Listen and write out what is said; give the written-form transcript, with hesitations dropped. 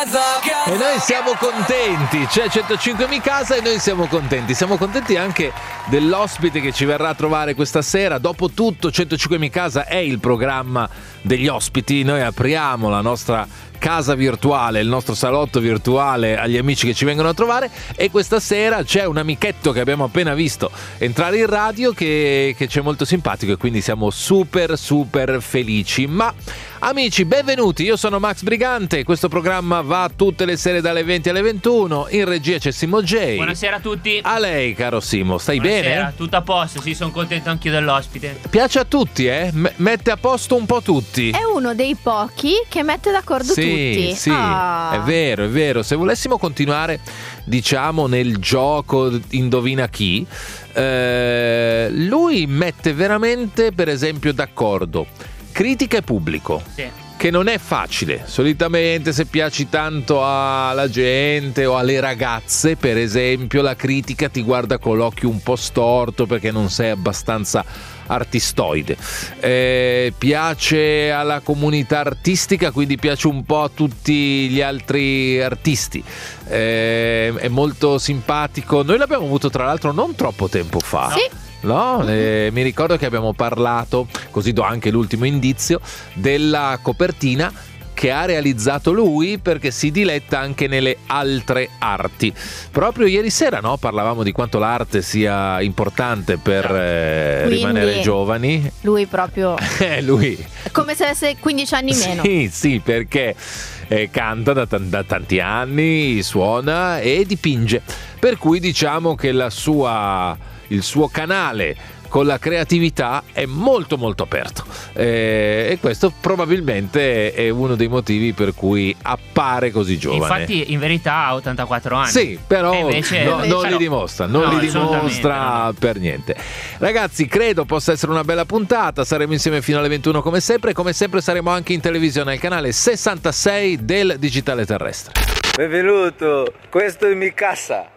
E noi siamo contenti, c'è 105 Mi Casa e noi siamo contenti anche dell'ospite che ci verrà a trovare questa sera. Dopotutto 105 Mi Casa è il programma degli ospiti, noi apriamo la nostra casa virtuale, il nostro salotto virtuale agli amici che ci vengono a trovare, e questa sera c'è un amichetto che abbiamo appena visto entrare in radio che ci è molto simpatico e quindi siamo super felici. Ma amici, benvenuti, io sono Max Brigante, questo programma va tutte le sere dalle 20 alle 21, in regia c'è Simo J. Buonasera a tutti. A lei, caro Simo, stai bene? Tutto a posto, sì, sono contento anch'io dell'ospite. Piace a tutti, mette a posto un po' tutti. È uno dei pochi che mette d'accordo tutti. Sì, è vero. Se volessimo continuare, diciamo, nel gioco Indovina chi, lui mette veramente, per esempio, d'accordo critica e pubblico. Sì. Che non è facile. Solitamente, se piaci tanto alla gente o alle ragazze, per esempio, la critica ti guarda con l'occhio un po' storto perché non sei abbastanza artistoide. Piace alla comunità artistica, quindi piace un po' a tutti gli altri artisti. È molto simpatico. Noi l'abbiamo avuto tra l'altro non troppo tempo fa. Sì. No? Mi ricordo che abbiamo parlato, così do anche l'ultimo indizio, della copertina che ha realizzato lui, perché si diletta anche nelle altre arti. Proprio ieri sera, no? Parlavamo di quanto l'arte sia importante per rimanere giovani. Lui proprio lui è come se avesse 15 anni meno. Sì, perché canta da tanti anni, suona e dipinge, per cui diciamo che il suo canale con la creatività è molto aperto, e questo probabilmente è uno dei motivi per cui appare così giovane. Infatti in verità ha 84 anni. Sì, però invece non li dimostra, per niente. Ragazzi, credo possa essere una bella puntata, saremo insieme fino alle 21 come sempre saremo anche in televisione al canale 66 del Digitale Terrestre. Benvenuto, questo è Mi Casa.